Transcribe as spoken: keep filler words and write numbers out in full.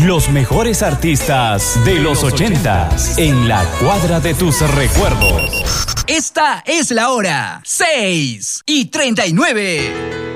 Los mejores artistas de los ochentas en la cuadra de tus recuerdos. Esta es la hora, seis y treinta y nueve.